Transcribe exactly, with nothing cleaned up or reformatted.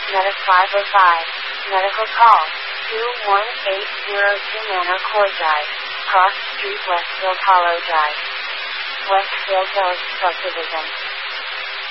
Medic five oh five. Medical call. two one eight zero two Manor Court Drive. Cross Street, Westfield Hollow Drive. Westfield Village Subdivision.